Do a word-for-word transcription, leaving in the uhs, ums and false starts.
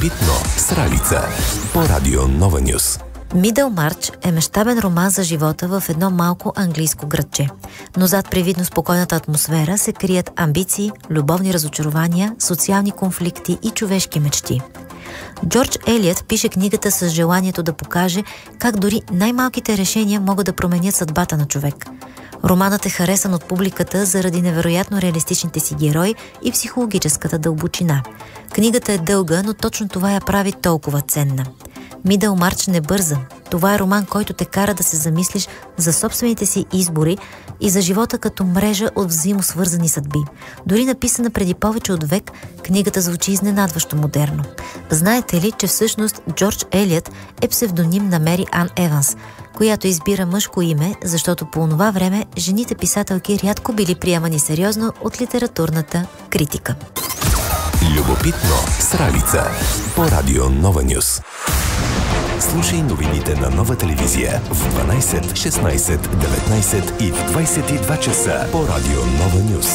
Любопитно с Ралица по Радио Нова Нюс. Мидълмарч е мащабен роман за живота в едно малко английско градче. Но зад привидно спокойната атмосфера се крият амбиции, любовни разочарования, социални конфликти и човешки мечти. Джордж Елиот пише книгата с желанието да покаже как дори най-малките решения могат да променят съдбата на човек. Романът е харесан от публиката заради невероятно реалистичните си герои и психологическата дълбочина. Книгата е дълга, но точно това я прави толкова ценна. Мидълмарч не бърза. Това е роман, който те кара да се замислиш за собствените си избори и за живота като мрежа от взаимосвързани съдби. Дори написана преди повече от век, книгата звучи изненадващо модерно. Знаете ли, че всъщност Джордж Елиот е псевдоним на Мери Ан Еванс, която избира мъжко име, защото по онова време жените писателки рядко били приемани сериозно от литературната критика. Любопитно с Ралица по Радио Нова Нюс. Слушай новините на Нова телевизия в дванайсет, шестнайсет, деветнайсет и в двайсет и два часа по Радио Нова Нюс.